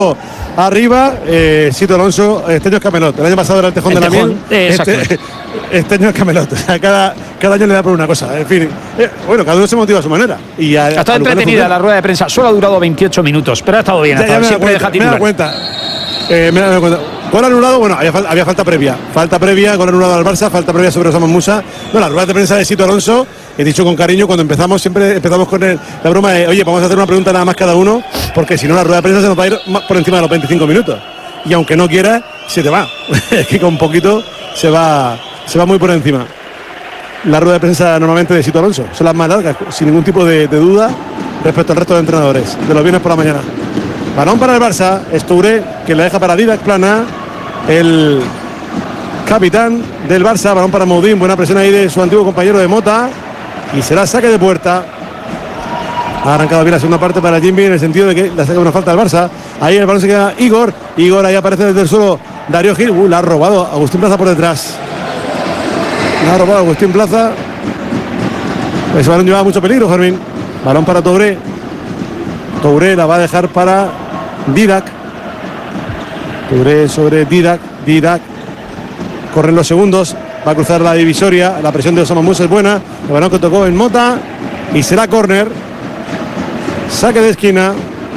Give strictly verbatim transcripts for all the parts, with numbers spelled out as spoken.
arriba, eh, Sito Alonso, este año es Camelot. El año pasado era el Tejón el de tejón, la Miel. Eh, este, este año es Camelot. O sea, cada, cada año le da por una cosa. En fin, eh, bueno, cada uno se motiva a su manera. Y a, ha estado a entretenida la rueda de prensa. Solo ha durado veintiocho minutos, pero ha estado bien. Ha ya, estado, ya siempre me, deja cuenta, me he dado titular. cuenta. Eh, me he dado cuenta. Gol anulado, bueno, había, había falta previa. Falta previa, gol anulado al Barça, falta previa sobre Osama Musa. No, la rueda de prensa de Sito Alonso, he dicho con cariño, cuando empezamos, siempre empezamos con el, la broma de, oye, vamos a hacer una pregunta nada más cada uno, porque si no la rueda de prensa se nos va a ir por encima de los veinticinco minutos. Y aunque no quiera, se te va. Es que con poquito se va, se va muy por encima. La rueda de prensa normalmente de Sito Alonso son las más largas, sin ningún tipo de, de duda respecto al resto de entrenadores, de los viernes por la mañana. Balón para el Barça, es Touré, que la deja para Didac Plana, el capitán del Barça. Balón para Moudín, buena presión ahí de su antiguo compañero de Mota, y será saque de puerta. Ha arrancado bien la segunda parte para Jimmy, en el sentido de que la saca una falta al Barça. Ahí el balón se queda Igor, Igor ahí aparece desde el suelo Darío Gil, uh, la ha robado Agustín Plaza por detrás. La ha robado Agustín Plaza. Ese balón llevaba mucho peligro, Fermín. Balón para Touré. Touré la va a dejar para Didac. Touré sobre Didac. Didac. Corren los segundos. Va a cruzar la divisoria. La presión de Osama Musa es buena. El balón que tocó en Mota. Y será córner. Saque de esquina.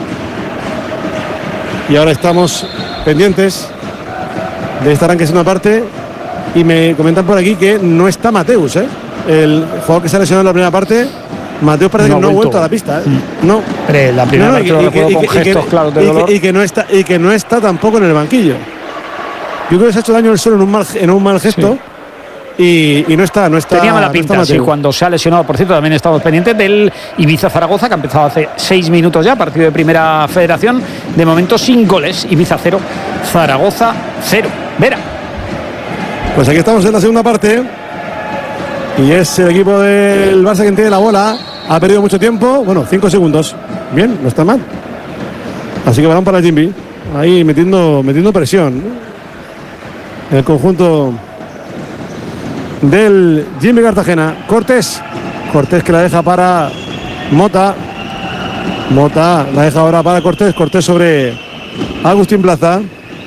Y ahora estamos pendientes de esta arranque segunda parte. Y me comentan por aquí que no está Mateus, ¿eh? El jugador que se ha lesionado en la primera parte. Mateus parece no que no ha vuelto. vuelto a la pista, ¿eh? No. Pero la primera no, no, parte y, lo y, recuerdo y, con y, gestos y, claros de y, dolor. Y que, no está, y que no está tampoco en el banquillo. Yo creo que se ha hecho daño el suelo en un mal, en un mal gesto. Sí. Y, y no está, no está. Tenía mala pinta, no sí, cuando se ha lesionado. Por cierto, también estamos pendientes del Ibiza Zaragoza, que ha empezado hace seis minutos ya, partido de Primera Federación. De momento sin goles. Ibiza cero, Zaragoza cero. Vera. Pues aquí estamos en la segunda parte. Y es el equipo del Barça quien tiene la bola. Ha perdido mucho tiempo. Bueno, cinco segundos. Bien, no está mal. Así que balón para Jimmy. Ahí metiendo, metiendo presión. El conjunto del Jimmy Cartagena. Cortés. Cortés que la deja para Mota. Mota la deja ahora para Cortés. Cortés sobre Agustín Plaza.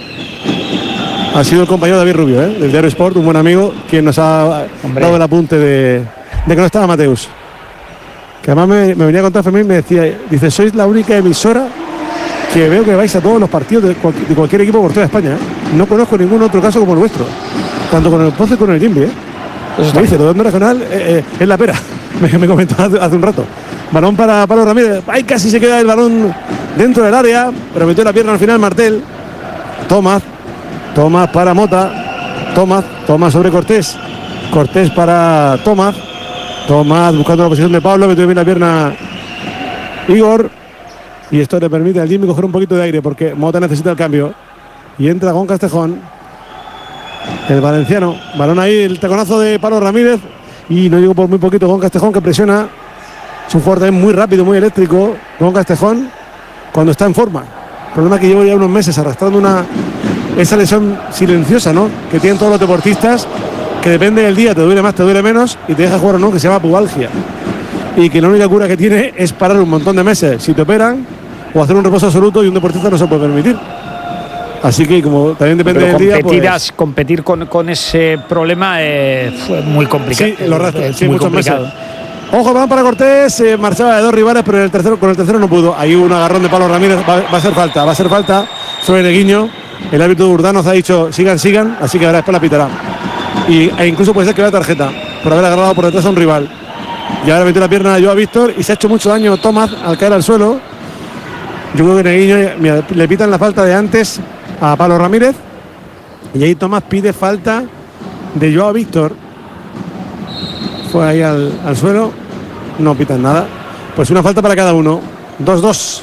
Ha sido el compañero David Rubio, ¿eh? Del Diario Sport, un buen amigo, quien nos ha Hombre. dado el apunte de, de que no estaba Mateus. Que además me, me venía a contar Fermín, me decía, dice, sois la única emisora que veo que vais a todos los partidos de, cual, de cualquier equipo por toda España, ¿eh? No conozco ningún otro caso como el vuestro, tanto con el Pozo como con el Jimmy, ¿eh? Eso me dice, lo de onda regional eh, eh, es la pera, me, me comentó hace, hace un rato. Balón para Pablo Ramírez, ahí casi se queda el balón dentro del área, pero metió la pierna al final Martel. Tomás. Tomás para Mota. Tomás. Tomás sobre Cortés. Cortés para Tomás. Tomás buscando la posición de Pablo. Metió bien la pierna Igor. Y esto le permite al Jimmy coger un poquito de aire porque Mota necesita el cambio. Y entra con Castejón. El valenciano. Balón ahí, el taconazo de Pablo Ramírez. Y no llegó por muy poquito con Castejón, que presiona. Es un jugador también muy rápido, muy eléctrico. Con Castejón cuando está en forma. El problema es que llevo ya unos meses arrastrando una... esa lesión silenciosa, ¿no? Que tienen todos los deportistas, que depende del día, te duele más, te duele menos, y te deja jugar o no, que se llama pubalgia. Y que la única cura que tiene es parar un montón de meses. Si te operan, o hacer un reposo absoluto, y un deportista no se puede permitir. Así que como también depende Pero del día, pues... competir con, con ese problema eh, fue muy complicado. Sí, lo rastro, sí, muy muchos complicado. meses. Ojo, van para Cortés, eh, marchaba de dos rivales, pero en el tercero, con el tercero no pudo. Hay un agarrón de Pablo Ramírez, va, va a ser falta, va a ser falta sobre Neguiño. El árbitro de Urdanos ha dicho sigan, sigan, así que ahora después la pitará. Y, e incluso puede ser que vea tarjeta por haber agarrado por detrás a un rival. Y ahora metió la pierna a Joao Víctor y se ha hecho mucho daño Tomás al caer al suelo. Yo creo que Neguiño, mira, le pitan la falta de antes a Pablo Ramírez. Y ahí Tomás pide falta de Joao Víctor. Fue ahí al, al suelo. No pitan nada. Pues una falta para cada uno. dos dos.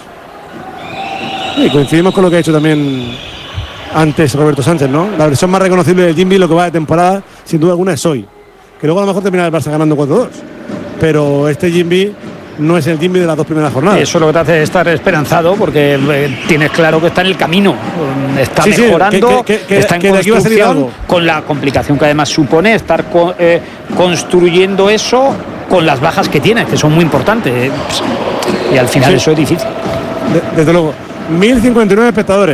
Y coincidimos con lo que ha hecho también antes Roberto Sánchez, ¿no? La versión más reconocible del Jimmy, lo que va de temporada, sin duda alguna, es hoy. Que luego a lo mejor termina el Barça ganando cuatro dos. Pero este Jimmy no es el Jimmy de las dos primeras jornadas. Eso es lo que te hace estar esperanzado, porque eh, tienes claro que está en el camino. Está sí, mejorando, sí, que, que, que, está en que construcción, con la complicación que además supone estar co eh, construyendo eso con las bajas que tiene, que son muy importantes. Y al final sí. Eso es difícil. De, desde luego. mil cincuenta y nueve espectadores.